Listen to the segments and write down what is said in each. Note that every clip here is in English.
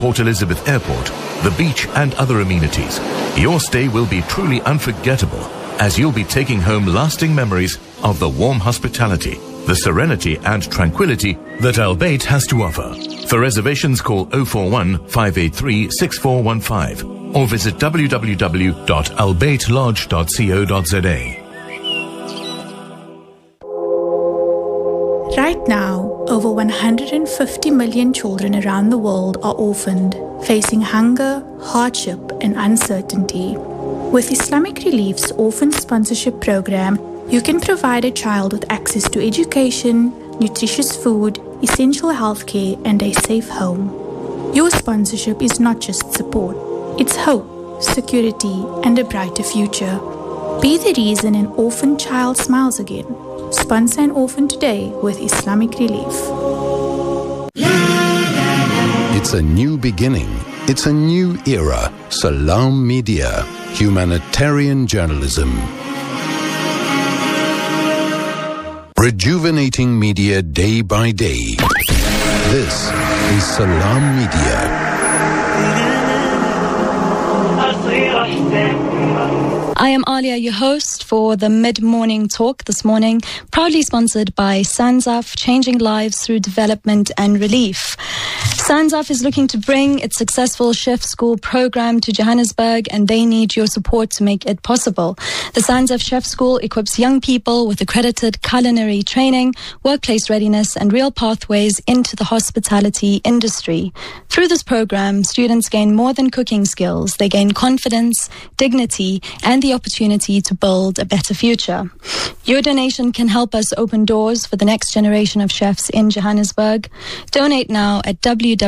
Port Elizabeth Airport, the beach and other amenities, your stay will be truly unforgettable as you'll be taking home lasting memories of the warm hospitality, the serenity and tranquility that Albait has to offer. For reservations, call 041 583 6415 or visit www.albaitlodge.co.za. Right now, over 150 million children around the world are orphaned, facing hunger, hardship, and uncertainty. With Islamic Relief's Orphan Sponsorship Program, you can provide a child with access to education, nutritious food, essential healthcare, and a safe home. Your sponsorship is not just support, it's hope, security, and a brighter future. Be the reason an orphan child smiles again. Sponsor an orphan today with Islamic Relief. It's a new beginning. It's a new era. Salam Media. Humanitarian journalism. Rejuvenating media day by day. This is Salam Media. I am Alia, your host for the mid-morning talk this morning, proudly sponsored by SANZAF, changing lives through development and relief. SANZAF is looking to bring its successful chef school program to Johannesburg, and they need your support to make it possible. The SANZAF Chef School equips young people with accredited culinary training, workplace readiness, and real pathways into the hospitality industry. Through this program, students gain more than cooking skills. They gain confidence, dignity, and the opportunity to build a better future. Your donation can help us open doors for the next generation of chefs in Johannesburg. Donate now at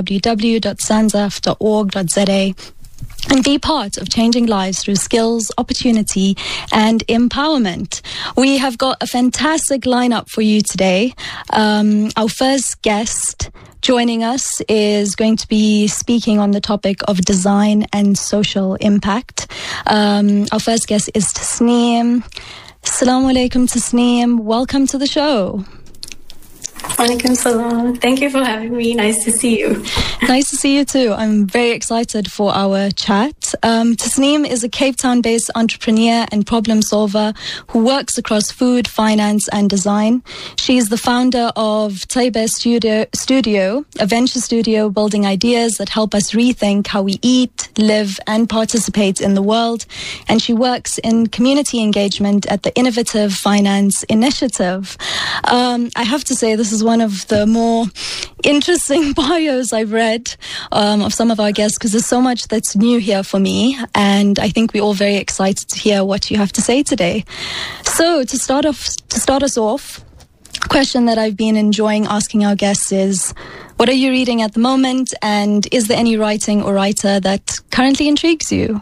www.sanzaf.org.za and be part of changing lives through skills, opportunity, and empowerment. We have got a fantastic lineup for you today. Our first guest joining us is going to be speaking on the topic of design and social impact. Our first guest is Tasneem. Assalamu alaikum, Tasneem. Welcome to the show. Walaikum salam. Thank you for having me. Nice to see you. Nice to see you too. I'm very excited for our chat. Tasneem is a Cape Town-based entrepreneur and problem solver who works across food, finance, and design. She is the founder of Taiba Studio, a venture studio building ideas that help us rethink how we eat, live, and participate in the world. And she works in community engagement at the Innovative Finance Initiative. I have to say, this is one of the more interesting bios I've read of some of our guests, because there's so much that's new here for me, and I think we're all very excited to hear what you have to say today. So to start us off, a question that I've been enjoying asking our guests is, what are you reading at the moment, and is there any writing or writer that currently intrigues you?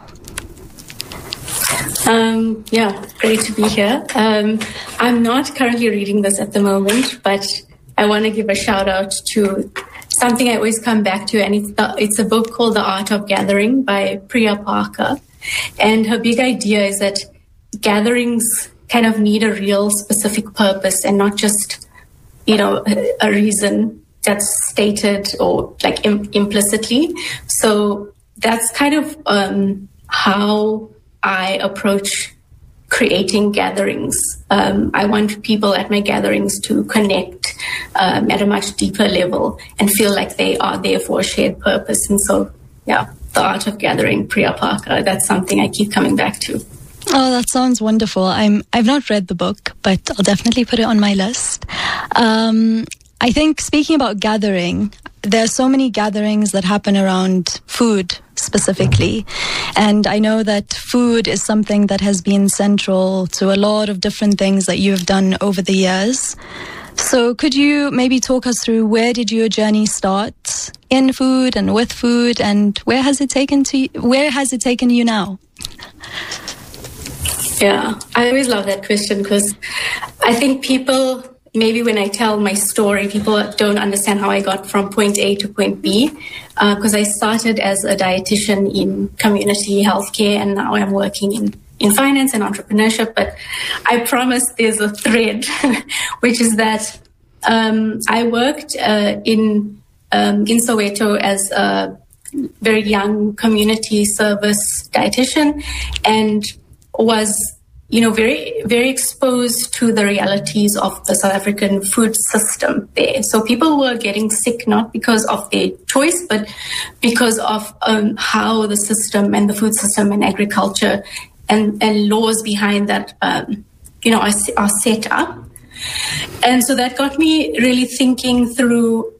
Yeah, great to be here. I'm not currently reading this at the moment, but I want to give a shout out to something I always come back to, and it's a book called The Art of Gathering by Priya Parker. And her big idea is that gatherings kind of need a real specific purpose and not just, a reason that's stated or like implicitly. So that's kind of how I approach creating gatherings. I want people at my gatherings to connect at a much deeper level and feel like they are there for a shared purpose. And so, yeah, The Art of Gathering, Priya Parker, that's something I keep coming back to. Oh, that sounds wonderful. I've not read the book, but I'll definitely put it on my list. I think, speaking about gathering, there are so many gatherings that happen around food specifically. And I know that food is something that has been central to a lot of different things that you have done over the years. So could you maybe talk us through, where did your journey start in food and with food, and where has it taken you now? Yeah, I always love that question, because I think people, maybe when I tell my story, people don't understand how I got from point A to point B, because I started as a dietitian in community healthcare, and now I'm working in finance and entrepreneurship. But I promise there's a thread, which is that I worked in Soweto as a very young community service dietitian, and was, very, very exposed to the realities of the South African food system there. So people were getting sick not because of their choice, but because of how the system and the food system and agriculture and laws behind that, are set up. And so that got me really thinking through